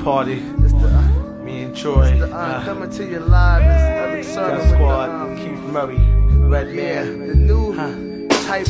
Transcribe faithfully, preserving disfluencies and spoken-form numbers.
party. It's the, uh, Me and Troy. it's the, uh, uh, coming to you live. It's Eric Death Sermon with the, Squad, um, Keith Murray, Red yeah,